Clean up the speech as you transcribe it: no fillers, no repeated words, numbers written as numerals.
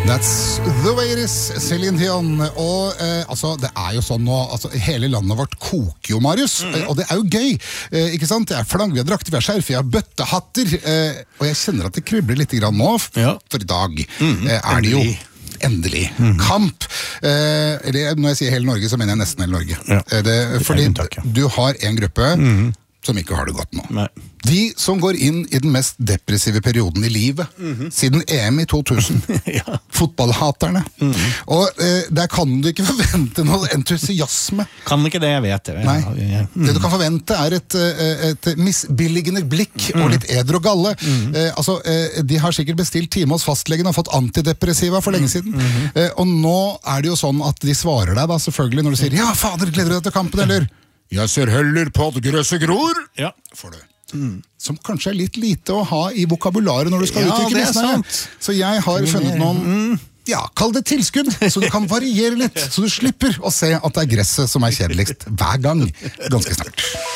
That's the way it is, Celine Dion. Og altså, det jo sånn nå, altså, hele landet vårt koker jo, Marius. Og det jo gøy, ikke sant? Det flagg, vi har drakter, vi har skjerf, vi har bøttehatter. Og jeg kjenner at det kribler litt grann nå, for i dag det jo endelig kamp. Eller når jeg sier hele Norge, så mener jeg nesten hele Norge. Fordi du har en gruppe som ikke har det godt nå. Nei. De som går inn i den mest depressive perioden i livet, siden EM i 2000. Fotballhaterne. Og der kan du ikke forvente noe entusiasme. Kan ikke det, jeg vet det. Nei. Det du kan forvente et misbilligende blikk og litt eder og galle. Altså, de har sikkert bestilt time hos fastlegen og fått antidepressiva for lenge siden. Og nå det jo sånn at de svarer deg da, selvfølgelig, når du sier «Ja, fader, gleder du deg til kampen, eller?» «Jeg ser heller på at gresset gror!» får du. Som kanskje litt lite å ha i vokabularet når du skal uttrykke misnøye. Så jeg har funnet noen, kall det tilskudd, så du kan variere litt, så du slipper å se at det gresset som kjedeligst hver gang, ganske snart.